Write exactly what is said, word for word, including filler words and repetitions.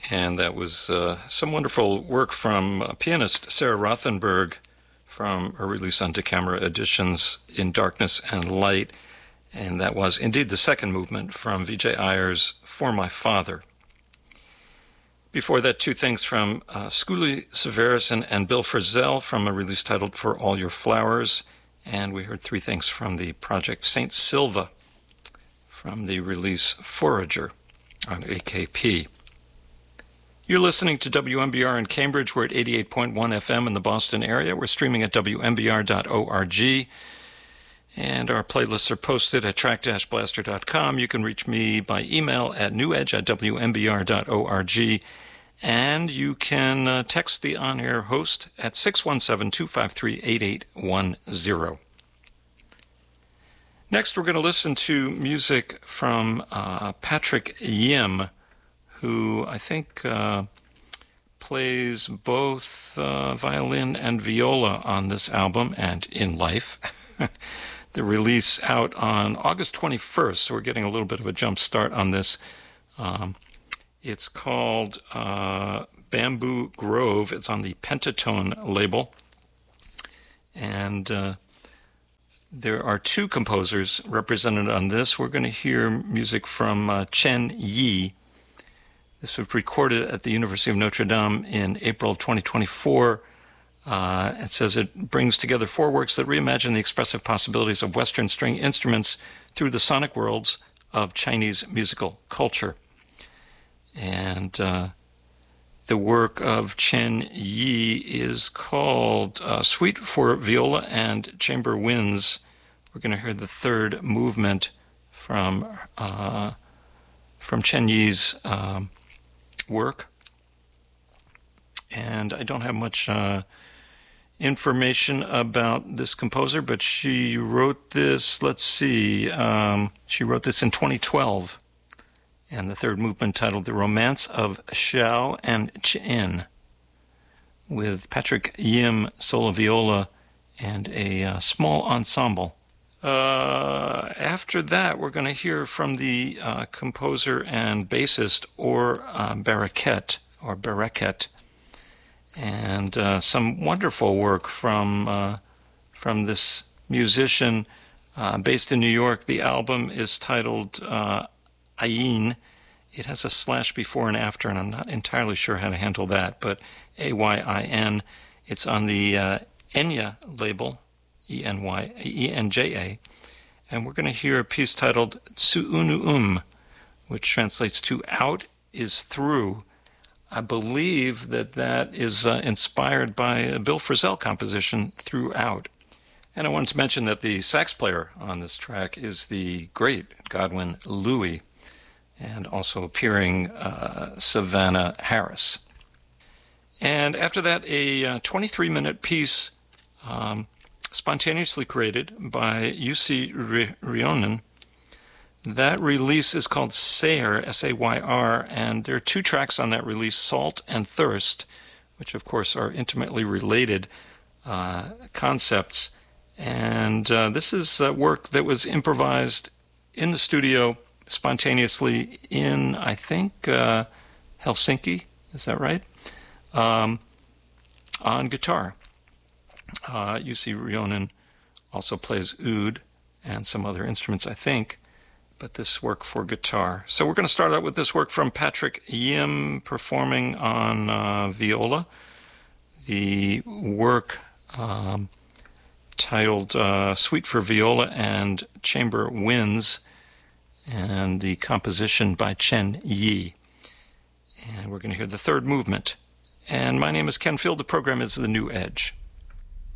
And that was uh, some wonderful work from uh, pianist Sarah Rothenberg from her release on DeCamera Editions, In Darkness and Light. And that was indeed the second movement from Vijay Iyer's For My Father. Before that, two things from uh, Skuli Severison and Bill Frisell from a release titled For All Your Flowers. And we heard three things from the project Saint Silva from the release Forager on A K P. You're listening to W M B R in Cambridge. We're at eighty-eight point one F M in the Boston area. We're streaming at W M B R dot org. And our playlists are posted at track dash blaster dot com. You can reach me by email at newedge at W M B R dot org. And you can uh, text the on-air host at six one seven, two five three, eight eight one zero. Next, we're going to listen to music from uh, Patrick Yim, who I think uh, plays both uh, violin and viola on this album and in life. The release out on August twenty-first, so we're getting a little bit of a jump start on this. Um, it's called uh, Bamboo Grove. It's on the Pentatone label. And uh, there are two composers represented on this. We're going to hear music from uh, Chen Yi. This was recorded at the University of Notre Dame in April of twenty twenty-four. Uh, it says it brings together four works that reimagine the expressive possibilities of Western string instruments through the sonic worlds of Chinese musical culture. And uh, the work of Chen Yi is called uh, Suite for Viola and Chamber Winds. We're going to hear the third movement from uh, from Chen Yi's um, work. And I don't have much uh, information about this composer, but she wrote this, let's see, um, she wrote this in twenty twelve. And the third movement titled The Romance of Xiao and Qian, with Patrick Yim solo viola and a uh, small ensemble. Uh, after that, we're going to hear from the uh, composer and bassist Or uh, Baraket, or Baraket, and uh, some wonderful work from uh, from this musician uh, based in New York. The album is titled uh, Ayin. It has a slash before and after, and I'm not entirely sure how to handle that, but A Y I N. It's on the uh, Enya label, E N Y E N J A, and we're going to hear a piece titled Tsuunu Um, which translates to Out is Through. I believe that that is uh, inspired by a Bill Frisell composition, Throughout. And I wanted to mention that the sax player on this track is the great Godwin Louis, and also appearing uh, Savannah Harris. And after that, a uh, twenty-three minute piece um, spontaneously created by Jussi Rionen. That release is called Sayr, S A Y R, and there are two tracks on that release, Salt and Thirst, which of course are intimately related uh, concepts. And uh, this is uh, work that was improvised in the studio spontaneously in, I think, uh, Helsinki, is that right? Um, on guitar. Uh, Jussi Rionen also plays oud and some other instruments, I think, but this work for guitar. So we're going to start out with this work from Patrick Yim performing on uh, viola. The work um, titled uh, Suite for Viola and Chamber Winds, and the composition by Chen Yi. And we're going to hear the third movement. And my name is Ken Field. The program is The New Edge.